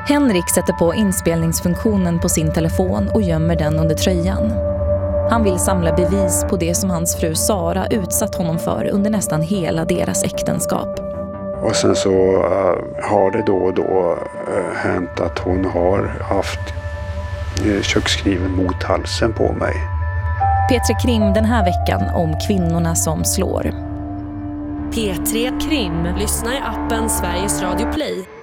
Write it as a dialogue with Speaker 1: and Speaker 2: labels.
Speaker 1: Henrik sätter på inspelningsfunktionen på sin telefon och gömmer den under tröjan. Han vill samla bevis på det som hans fru Sara utsatt honom för under nästan hela deras äktenskap.
Speaker 2: Och sen så har det då och då hänt att hon har haft kökskniven mot halsen på mig.
Speaker 1: P3 Krim den här veckan om kvinnorna som slår.
Speaker 3: P3 Krim. Lyssna i appen Sveriges Radio Play